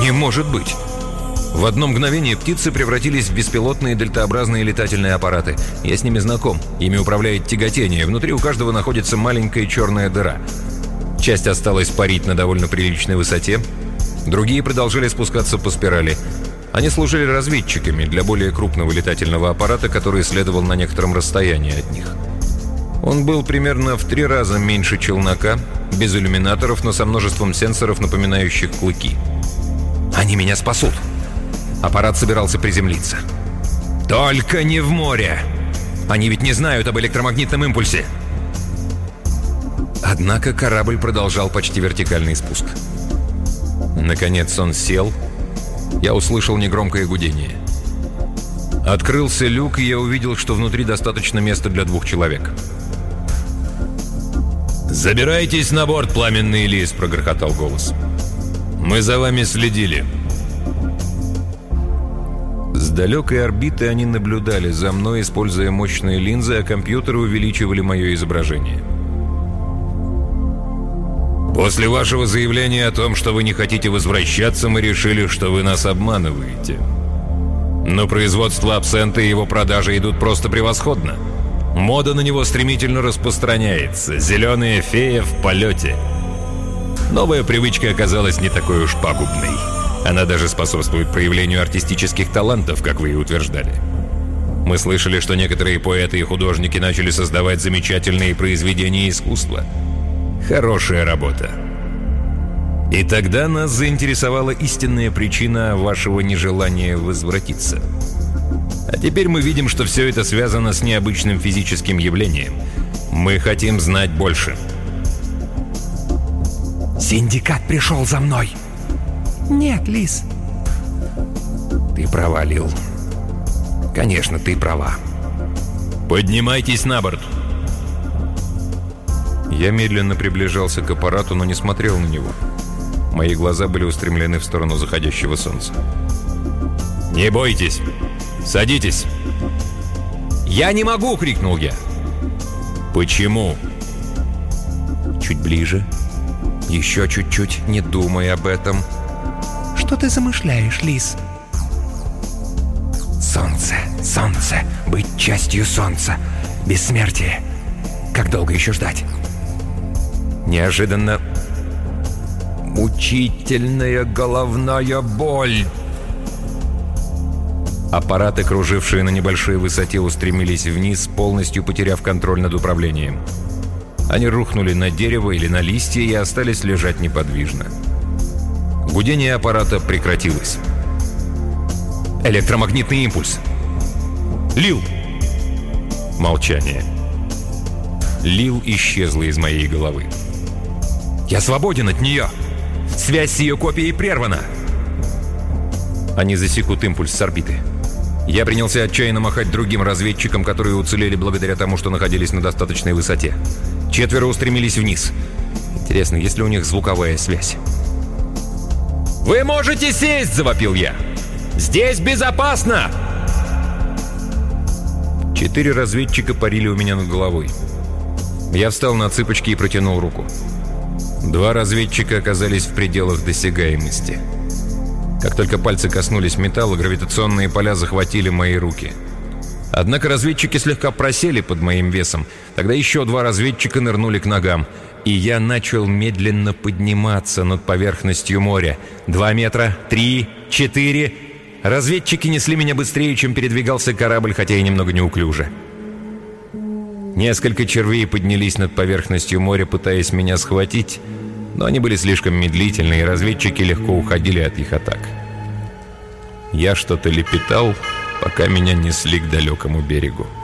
Не может быть! В одно мгновение птицы превратились в беспилотные дельтообразные летательные аппараты. Я с ними знаком. Ими управляет тяготение. Внутри у каждого находится маленькая черная дыра. Часть осталась парить на довольно приличной высоте. Другие продолжали спускаться по спирали. Они служили разведчиками для более крупного летательного аппарата, который следовал на некотором расстоянии от них. Он был примерно в 3 раза меньше челнока, без иллюминаторов, но со множеством сенсоров, напоминающих клыки. «Они меня спасут!» Аппарат собирался приземлиться. «Только не в море! Они ведь не знают об электромагнитном импульсе!» Однако корабль продолжал почти вертикальный спуск. Наконец он сел. Я услышал негромкое гудение. Открылся люк, и я увидел, что внутри достаточно места для 2 человек. «Забирайтесь на борт, пламенный лис!» — прогрохотал голос. «Мы за вами следили». С далекой орбиты они наблюдали за мной, используя мощные линзы, а компьютеры увеличивали мое изображение. «После вашего заявления о том, что вы не хотите возвращаться, мы решили, что вы нас обманываете. Но производство абсента и его продажи идут просто превосходно. Мода на него стремительно распространяется. Зеленая фея в полете. Новая привычка оказалась не такой уж пагубной. Она даже способствует проявлению артистических талантов, как вы и утверждали. Мы слышали, что некоторые поэты и художники начали создавать замечательные произведения искусства. Хорошая работа. И тогда нас заинтересовала истинная причина вашего нежелания возвратиться. А теперь мы видим, что все это связано с необычным физическим явлением. Мы хотим знать больше». «Синдикат пришел за мной!» «Нет, Лис». «Ты права, Лил. Конечно, ты права. Поднимайтесь на борт». Я медленно приближался к аппарату, но не смотрел на него. Мои глаза были устремлены в сторону заходящего солнца. «Не бойтесь! Садитесь!» «Я не могу!» — крикнул я. «Почему?» «Чуть ближе. Еще чуть-чуть. Не думай об этом». «Что ты замышляешь, Лис?» «Солнце, солнце, быть частью солнца. Бессмертие. Как долго еще ждать?» Неожиданно мучительная головная боль. Аппараты, кружившие на небольшой высоте, устремились вниз, полностью потеряв контроль над управлением. Они рухнули на дерево или на листья и остались лежать неподвижно. Гудение аппарата прекратилось. Электромагнитный импульс. «Лил!» Молчание. Лил исчезла из моей головы. «Я свободен от нее! Связь с ее копией прервана!» Они засекут импульс с орбиты. Я принялся отчаянно махать другим разведчикам, которые уцелели благодаря тому, что находились на достаточной высоте. 4 устремились вниз. Интересно, есть ли у них звуковая связь? «Вы можете сесть!» – завопил я. «Здесь безопасно!» 4 разведчика парили у меня над головой. Я встал на цыпочки и протянул руку. 2 разведчика оказались в пределах досягаемости. Как только пальцы коснулись металла, гравитационные поля захватили мои руки. Однако разведчики слегка просели под моим весом. Тогда еще 2 разведчика нырнули к ногам, и я начал медленно подниматься над поверхностью моря. 2 метра, 3, 4. Разведчики несли меня быстрее, чем передвигался корабль, хотя и немного неуклюже. Несколько червей поднялись над поверхностью моря, пытаясь меня схватить, но они были слишком медлительны, и разведчики легко уходили от их атак. Я что-то лепетал, пока меня несли к далекому берегу.